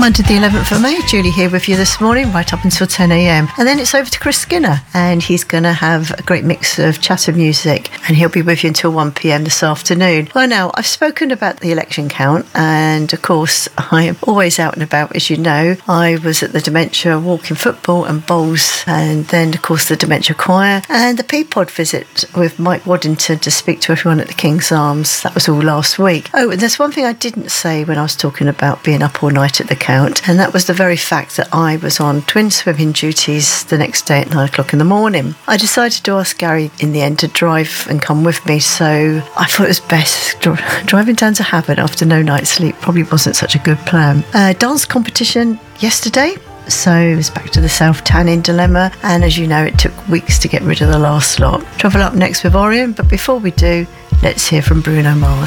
Monday the 11th of May, Julie here with you this morning, right up until 10 a.m. And then it's over to Chris Skinner, and he's going to have a great mix of chatter music, and he'll be with you until 1 p.m. this afternoon. Well, now, I've spoken about the election count, and of course, I am always out and about, as you know. I was at the Dementia Walking Football and Bowls, and then, of course, the Dementia Choir, and the Peapod visit with Mike Waddington to speak to everyone at the King's Arms. That was all last week. Oh, and there's one thing I didn't say when I was talking about being up all night at the count, and that was the very fact that I was on twin swimming duties the next day at 9 o'clock in the morning. I decided to ask Gary in the end to drive and come with me, so I thought it was best. Driving down to Havant after no night's sleep probably wasn't such a good plan. Dance competition yesterday, so it was back to the self-tanning dilemma, and as you know, it took weeks to get rid of the last lot. Travel up next with Orion, but before we do, let's hear from Bruno Mars.